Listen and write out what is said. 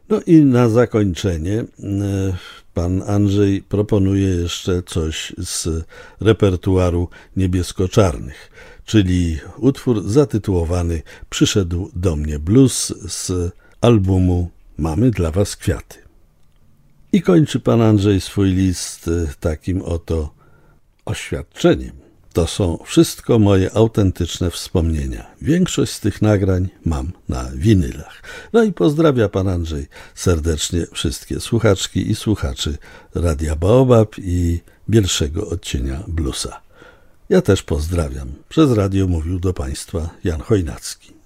No i na zakończenie pan Andrzej proponuje jeszcze coś z repertuaru Niebiesko-Czarnych, czyli utwór zatytułowany Przyszedł do mnie blues z albumu Mamy dla was kwiaty. I kończy pan Andrzej swój list takim oto oświadczeniem. To są wszystko moje autentyczne wspomnienia. Większość z tych nagrań mam na winylach. No i pozdrawia pan Andrzej serdecznie wszystkie słuchaczki i słuchaczy Radia Baobab i Bielszego Odcienia Bluesa. Ja też pozdrawiam. Przez radio mówił do państwa Jan Chojnacki.